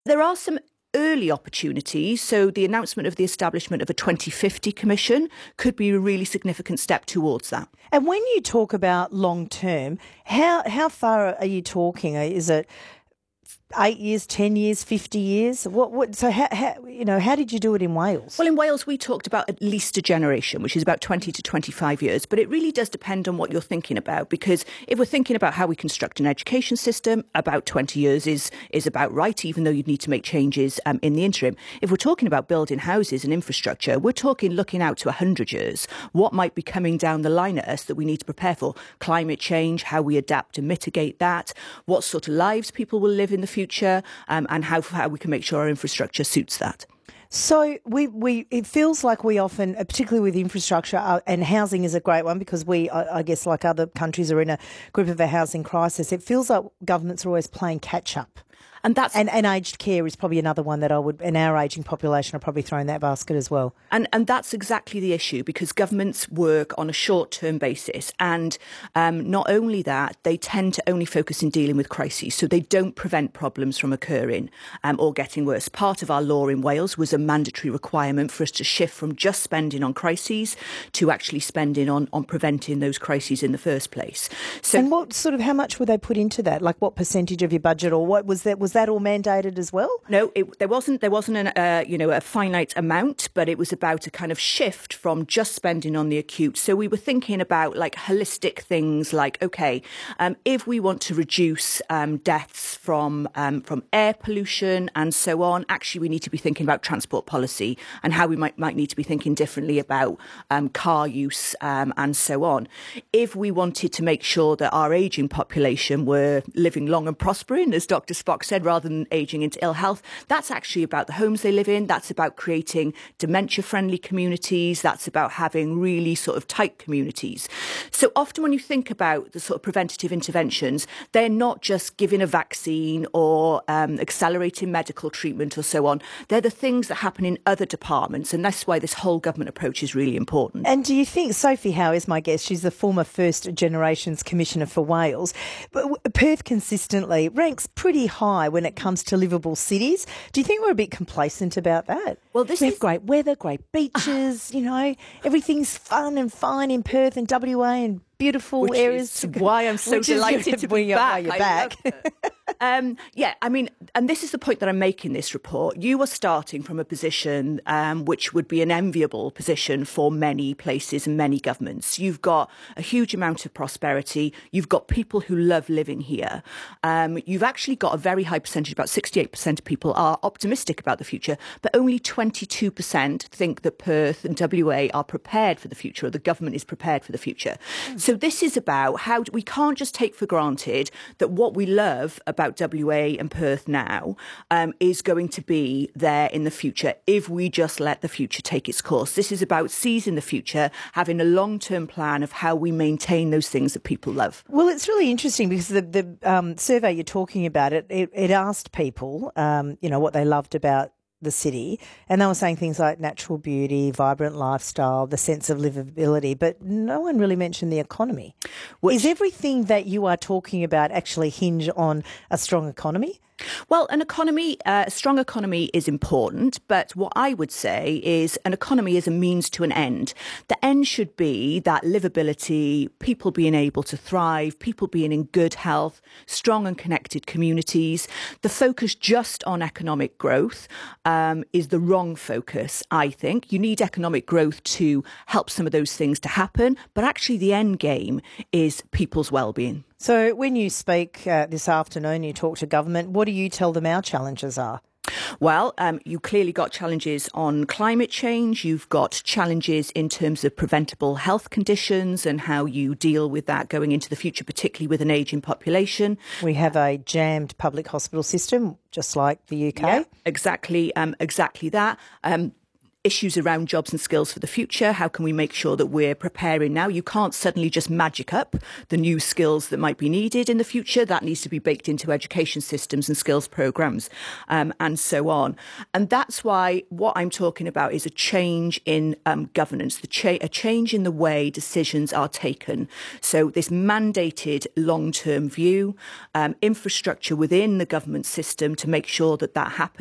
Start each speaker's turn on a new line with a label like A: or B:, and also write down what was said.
A: There are some early opportunities. So the announcement of the establishment of a 2050 commission could be a really significant step towards that.
B: And when you talk about long term, how far are you talking? Is it 8 years, 10 years, 50 years? So how did you do it in Wales?
A: Well, in Wales, we talked about at least a generation, which is about 20 to 25 years. But it really does depend on what you're thinking about, because if we're thinking about how we construct an education system, about 20 years is about right, even though you'd need to make changes in the interim. If we're talking about building houses and infrastructure, we're talking looking out to 100 years. What might be coming down the line at us that we need to prepare for? Climate change, how we adapt and mitigate that, what sort of lives people will live in the future, and how we can make sure our infrastructure suits that.
B: So it feels like we often, particularly with infrastructure and housing is a great one, because I guess like other countries are in a group of a housing crisis. It feels like governments are always playing catch up. And aged care is probably another one that in our ageing population, I'll probably throw in that basket as well.
A: And that's exactly the issue, because governments work on a short-term basis. And not only that, they tend to only focus in dealing with crises. So they don't prevent problems from occurring or getting worse. Part of our law in Wales was a mandatory requirement for us to shift from just spending on crises to actually spending on preventing those crises in the first place. So,
B: and how much would they put into that? Like what percentage of your budget, or what was that? Was that all mandated as well?
A: No, there wasn't a finite amount, but it was about a kind of shift from just spending on the acute. So we were thinking about like holistic things like, okay, if we want to reduce deaths from air pollution and so on, actually we need to be thinking about transport policy and how we might need to be thinking differently about car use and so on. If we wanted to make sure that our ageing population were living long and prospering, as Dr. Spock said, rather than ageing into ill health, that's actually about the homes they live in. That's about creating dementia-friendly communities. That's about having really sort of tight communities. So often when you think about the sort of preventative interventions, they're not just giving a vaccine or accelerating medical treatment or so on. They're the things that happen in other departments, and that's why this whole government approach is really important.
B: And do you think, Sophie Howe is my guest, she's the former First Generations Commissioner for Wales, but Perth consistently ranks pretty high when it comes to livable cities. Do you think we're a bit complacent about that?
A: Well,
B: we have great weather, great beaches, everything's fun and fine in Perth and WA and beautiful areas.
A: Why I'm so delighted to be back.
B: You're back.
A: And this is the point that I'm making this report. You are starting from a position which would be an enviable position for many places and many governments. You've got a huge amount of prosperity. You've got people who love living here. You've actually got a very high percentage, about 68% of people are optimistic about the future, but only 22% think that Perth and WA are prepared for the future, or the government is prepared for the future. So this is about how we can't just take for granted that what we love about WA and Perth now is going to be there in the future if we just let the future take its course. This is about seizing the future, having a long-term plan of how we maintain those things that people love.
B: Well, it's really interesting because the survey you're talking about, it asked people, what they loved about the city, and they were saying things like natural beauty, vibrant lifestyle, the sense of livability, but no one really mentioned the economy. Is everything that you are talking about actually hinge on a strong economy?
A: Well, a strong economy is important, but what I would say is an economy is a means to an end. The end should be that livability, people being able to thrive, people being in good health, strong and connected communities. The focus just on economic growth is the wrong focus, I think. You need economic growth to help some of those things to happen, but actually the end game is people's well-being.
B: So when you speak this afternoon, you talk to government, what do you tell them our challenges are?
A: Well, you clearly got challenges on climate change. You've got challenges in terms of preventable health conditions and how you deal with that going into the future, particularly with an ageing population.
B: We have a jammed public hospital system, just like the UK.
A: Yeah, exactly that. issues around jobs and skills for the future. How can we make sure that we're preparing now? You can't suddenly just magic up the new skills that might be needed in the future. That needs to be baked into education systems and skills programs, and so on. And that's why what I'm talking about is a change in governance, a change in the way decisions are taken. So this mandated long-term view, infrastructure within the government system to make sure that that happens.